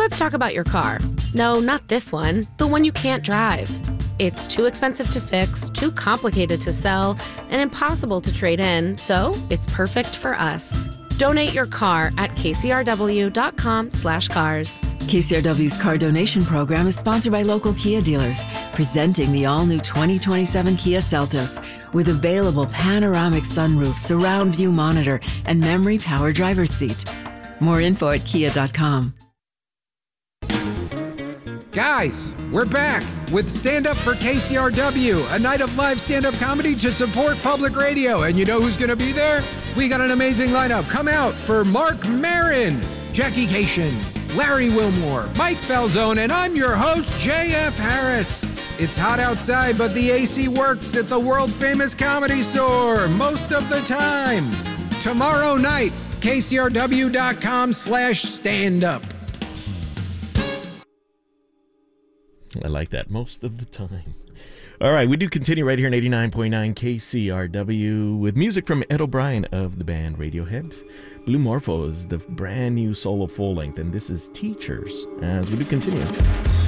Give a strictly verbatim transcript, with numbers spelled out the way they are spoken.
let's talk about your car. No, not this one, the one you can't drive. It's too expensive to fix, too complicated to sell, and impossible to trade in, so it's perfect for us. Donate your car at kcrw.com slash cars. K C R W's car donation program is sponsored by local Kia dealers, presenting the all-new twenty twenty-seven Kia Seltos with available panoramic sunroof, surround view monitor, and memory power driver's seat. More info at kia dot com. Guys, we're back with Stand Up for K C R W, a night of live stand-up comedy to support public radio. And you know who's going to be there? We got an amazing lineup. Come out for Mark Maron, Jackie Cation, Larry Wilmore, Mike Falzone, and I'm your host, J F Harris. It's hot outside, but the A C works at the world-famous Comedy Store most of the time. Tomorrow night, kcrw.com slash stand-up. I like that, most of the time. All right, we do continue right here in eighty-nine point nine K C R W with music from Ed O'Brien of the band Radiohead. Blue Morphos, the brand new solo full length, and this is Teachers, as we do continue.